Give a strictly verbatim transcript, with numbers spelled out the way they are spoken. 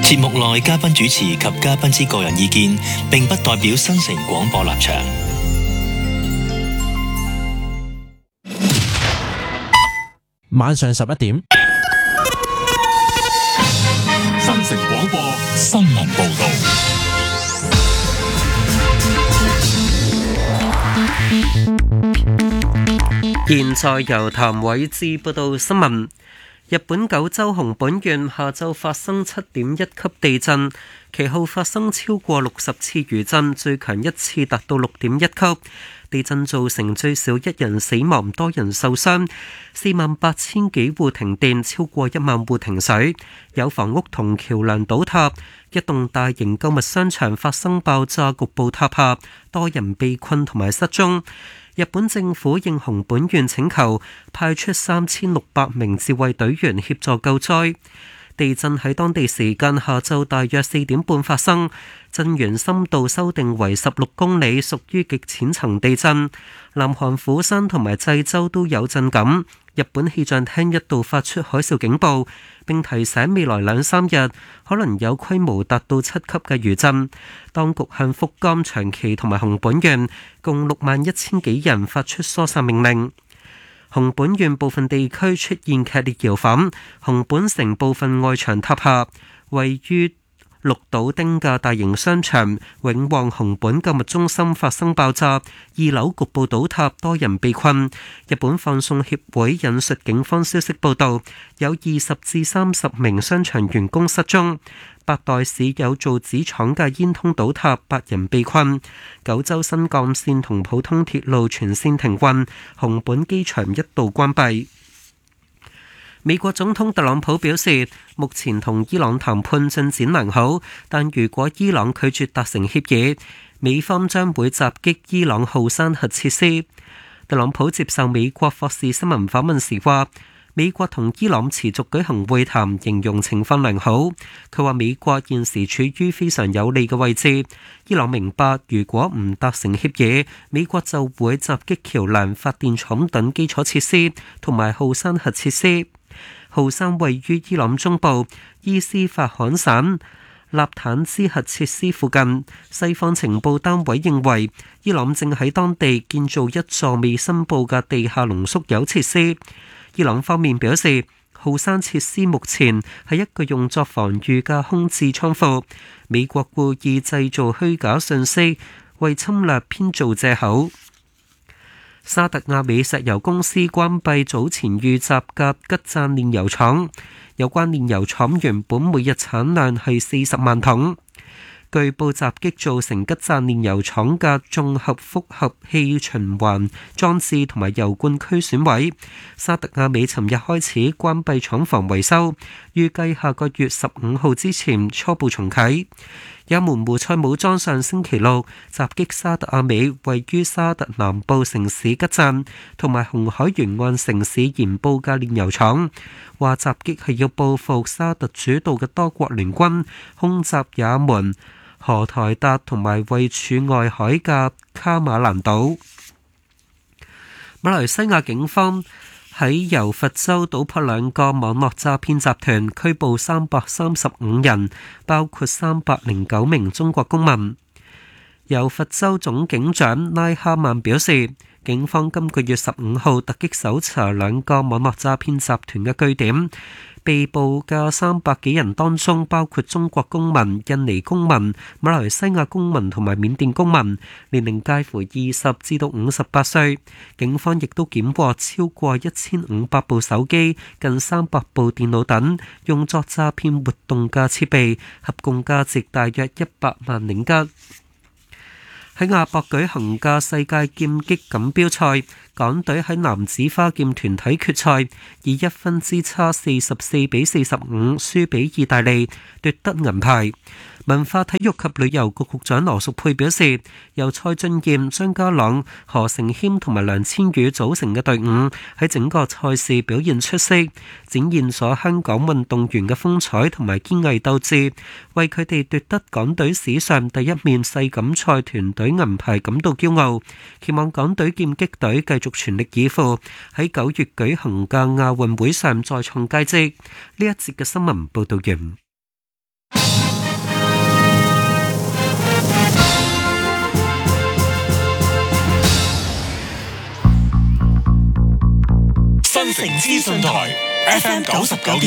節目內嘉賓主持及嘉賓之個人意見，並不代表新城廣播立場。 晚上十一點， 新城廣播新聞報道。 現在由譚偉智報道新聞。日本九州熊本縣下晝發生七點一級地震，其後發生超過六十次餘震，最強一次達到六點一級。地震造成最少一人死亡，多人受傷，四萬八千幾戶停電，超過一萬戶停水，有房屋同橋樑倒塌，一棟大型購物商場發生爆炸，局部塌下，多人被困同埋失蹤。日本政府應熊本縣請求，派出三千六百名自衛隊員協助救災。地震喺當地時間下晝大約四點半發生，震源深度修訂為十六公里，屬於極淺層地震。南韓釜山同埋濟州都有震感。日本氣象廳一度發出海嘯警報，並提醒未來兩三日可能有規模達到七級嘅餘震。當局向福岡、長崎同埋熊本縣共六萬一千幾人發出疏散命令。熊本縣部分地區出現劇烈搖晃，熊本城部分外牆塌下，位於綠島町嘅大型商場永旺熊本購物中心發生爆炸，二樓局部倒塌，多人被困。日本放送協會引述警方消息報道，有二十至三十名商場員工失蹤。白代市有造紙廠嘅煙囪倒塌，八人被困。九州新幹線同普通鐵路全線停運，熊本機場一度關閉。美國總統特朗普表示，目前同伊朗談判進展良好，但如果伊朗拒絕達成協議，美方將會襲擊伊朗浩山核設施。特朗普接受美國霍士新聞訪問時話，美國同伊朗持續舉行會談，形容情況良好。佢話美國現時處於非常有利嘅位置，伊朗明白如果唔達成協議，美國就會襲擊橋樑、發電廠等基礎設施同埋浩山核設施。浩山位於伊朗中部伊斯法罕省納坦茲核設施附近。西方情報單位認為，伊朗正喺當地建造一座未申報嘅地下濃縮鈾設施。伊朗方面表示，浩山設施目前係一個用作防禦嘅空置倉庫，美國故意製造虛假信息，為侵略編造藉口。沙特阿美石油公司關閉早前遇襲嘅吉贊煉油廠，有關煉油廠原本每日產量係四十萬桶。據報襲擊造成吉贊煉油廠嘅綜合複合氣循環裝置同埋油罐區損毀。沙特阿美尋日開始關閉廠房維修，預計下個月十五號之前初步重啟。也門胡塞武裝上星期六襲擊沙特阿美位於沙特南部城市吉贊同埋紅海沿岸城市鹽布嘅煉油廠，話襲擊係要報復沙特主導嘅多國聯軍空襲也門、荷台達同埋位處外海嘅卡馬蘭島。馬來西亞警方喺柔佛州搗破兩個網絡詐騙集團，拘捕三百三十五人，包括三百零九名中國公民。柔佛州總警長拉哈曼表示，警方今個月十五號突擊搜查兩個網絡詐騙集團嘅據點。被捕嘅三百幾人當中，包括中國公民、印尼公民、馬來西亞公民同埋緬甸公民，年齡介乎二十至到五十八歲。警方亦都檢獲超過一千五百部手機、近三百部電腦等用作詐騙活動嘅設備，合共價值大約一百萬令吉。喺亞博舉行嘅世界劍擊錦標賽，港隊喺男子花劍團體決賽以一分之差四十四比四十五輸俾意大利，奪得銀牌。文化體育及旅遊局局長羅淑佩表示，由蔡俊彥、張家朗、何成謙同埋梁千羽組成嘅隊伍喺整個賽事表現出色，展現咗香港運動員嘅風采同埋堅毅鬥志，為佢哋奪得港隊史上第一面世錦賽團隊銀牌感到驕傲。期望港隊劍擊隊繼續全力以赴，喺九月舉行嘅亞運會上再創佳績。呢一節嘅新聞報道完。 新城資訊台 F M 九十九點